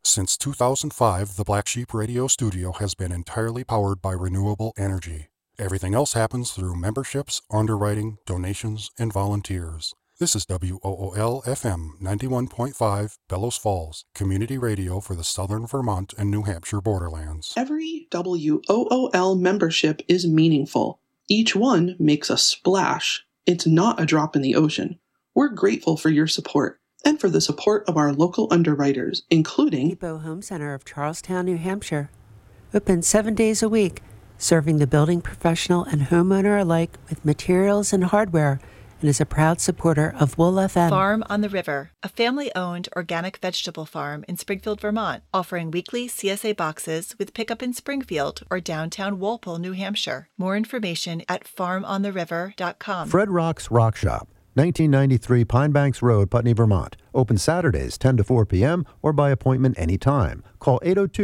Since 2005, the Black Sheep Radio studio has been entirely powered by renewable energy. Everything else happens through memberships, underwriting, donations, and volunteers. This is WOOL-FM 91.5 Bellows Falls, community radio for the southern Vermont and New Hampshire borderlands. Every WOOL membership is meaningful. Each one makes a splash. It's not a drop in the ocean. We're grateful for your support and for the support of our local underwriters, including Depot Home Center of Charlestown, New Hampshire. Open 7 days a week, serving the building professional and homeowner alike with materials and hardware, and is a proud supporter of Wool FM. Farm on the River, a family-owned organic vegetable farm in Springfield, Vermont, offering weekly CSA boxes with pickup in Springfield or downtown Walpole, New Hampshire. More information at farmontheriver.com. Fred Rock's Rock Shop, 1993 Pine Banks Road, Putney, Vermont. Open Saturdays 10 to 4 p.m. or by appointment anytime. Call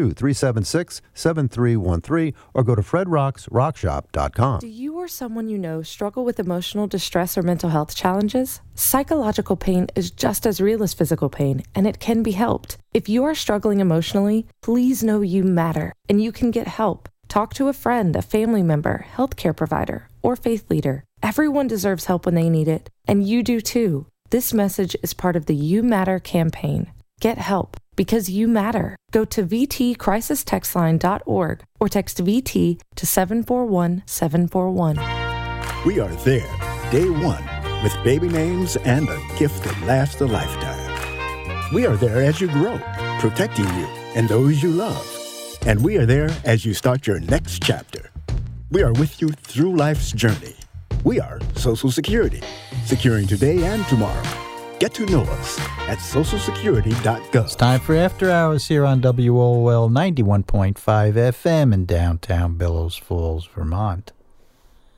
802-376-7313 or go to fredrocksrockshop.com. Do you or someone you know struggle with emotional distress or mental health challenges? Psychological pain is just as real as physical pain, and it can be helped. If you are struggling emotionally, please know you matter, and you can get help. Talk to a friend, a family member, healthcare provider, or faith leader. Everyone deserves help when they need it, and you do too. This message is part of the You Matter campaign. Get help because you matter. Go to vtcrisistextline.org or text VT to 741-741. We are there, day one, with baby names and a gift that lasts a lifetime. We are there as you grow, protecting you and those you love. And we are there as you start your next chapter. We are with you through life's journey. We are Social Security, securing today and tomorrow. Get to know us at socialsecurity.gov. It's time for After Hours here on WOOL 91.5 FM in downtown Bellows Falls, Vermont.